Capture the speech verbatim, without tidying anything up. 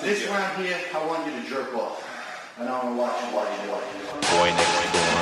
This round here, I want you to jerk off. And I want to watch you while you do it. Boy next door.